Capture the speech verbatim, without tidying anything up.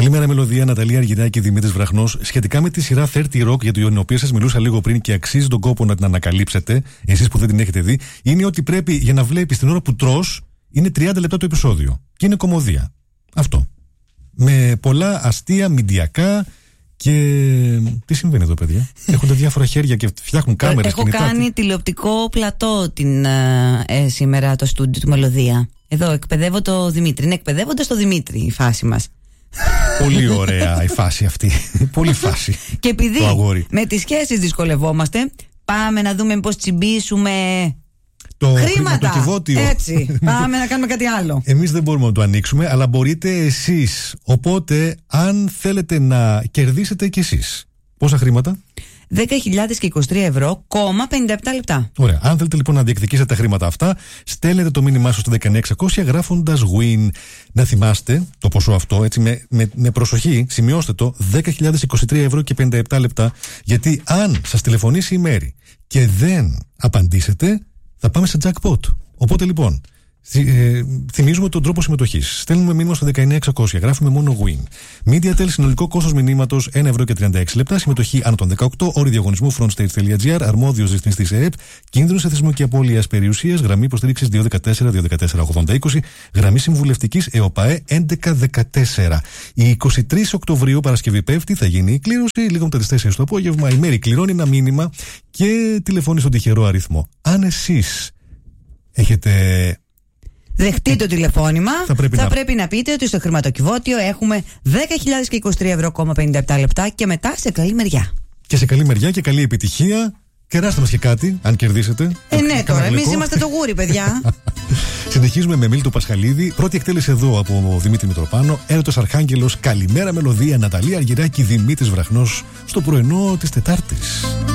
Καλημέρα, Μελωδία, Ναταλία Αργυράκη, Δημήτρης Βραχνός. Σχετικά με τη σειρά θέρτι Rock, για την οποία σας μιλούσα λίγο πριν και αξίζει τον κόπο να την ανακαλύψετε, εσείς που δεν την έχετε δει, είναι ότι πρέπει για να βλέπεις την ώρα που τρως, είναι τριάντα λεπτά το επεισόδιο. Και είναι κωμωδία. Αυτό. Με πολλά αστεία, μηντιακά. Και τι συμβαίνει εδώ, παιδιά? Έχονται διάφορα χέρια και φτιάχνουν κάμερες. Έχω κάνει τηλεοπτικό πλατό την, ε, σήμερα το στούντιο του Μελωδία. Εδώ εκπαιδεύω το Δημήτρη. Είναι εκπαιδεύοντας το Δημήτρη η φάση μας. Πολύ ωραία η φάση αυτή. Πολύ φάση. Και επειδή με τις σχέσεις δυσκολευόμαστε, πάμε να δούμε πώς τσιμπήσουμε το χρήματα. Έτσι. Πάμε να κάνουμε κάτι άλλο. Εμείς δεν μπορούμε να το ανοίξουμε, αλλά μπορείτε εσείς. Οπότε, αν θέλετε να κερδίσετε κι εσείς. Πόσα χρήματα? δέκα χιλιάδες είκοσι τρία ευρώ, κόμμα πενήντα επτά λεπτά. Ωραία. Αν θέλετε λοιπόν να διεκδικήσετε τα χρήματα αυτά, στέλνετε το μήνυμά σας στο δεκαεννιά εξακόσια γράφοντας win. Να θυμάστε το ποσό αυτό, έτσι με, με, με προσοχή, σημειώστε το, δέκα χιλιάδες είκοσι τρία ευρώ και πενήντα επτά λεπτά, γιατί αν σας τηλεφωνήσει η Μέρη και δεν απαντήσετε, θα πάμε σε jackpot. Οπότε λοιπόν, ε, θυμίζουμε τον τρόπο συμμετοχής. Στέλνουμε μήνυμα στο δεκαεννιά εξακόσια, γράφουμε μόνο win. MediaTel, συνολικό κόστος μηνύματος ένα ευρώ και τριάντα έξι λεπτά. Συμμετοχή άνω των δεκαοκτώ. Όροι διαγωνισμού frontstage.gr. Αρμόδιος ρυθμιστής ΕΕΠ. Κίνδυνος εθισμού και απώλειας περιουσίας. Γραμμή υποστήριξης δύο ένα τέσσερα δύο ένα τέσσερα ογδόντα είκοσι. Γραμμή συμβουλευτικής ΕΟΠΑΕ έντεκα δεκατέσσερα. Η εικοστή τρίτη Οκτωβρίου, Παρασκευή πέφτει, θα γίνει η κλήρωση. Λίγο μετά τις τέσσερις το απόγευμα. Η Μέρη κληρώνει ένα μήνυμα και τηλεφωνεί στον τυχερό αριθμό. Αν εσείς έχετε δεχτεί το τηλεφώνημα, θα, πρέπει, θα να... πρέπει να πείτε ότι στο χρηματοκιβώτιο έχουμε δέκα χιλιάδες είκοσι τρία ευρώ, πενήντα επτά λεπτά και μετά σε καλή μεριά. Και σε καλή μεριά και καλή επιτυχία. Κεράστε μας και κάτι, αν κερδίσετε. Ε, ναι, τώρα, εμείς είμαστε το γούρι, παιδιά. Συνεχίζουμε με Μίλτο Πασχαλίδη. Πρώτη εκτέλεση εδώ από Δημήτρη Μητροπάνο. Έρωτος Αρχάγγελος. Καλημέρα, Μελωδία, Ναταλία Αργυράκη, Δημήτρης Βραχνός. Στο πρωινό της Τετάρτης.